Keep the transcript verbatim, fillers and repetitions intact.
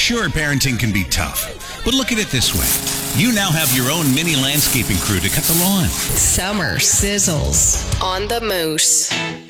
Sure, parenting can be tough, but look at it this way. You now have your own mini landscaping crew to cut the lawn. Summer sizzles on the Moose.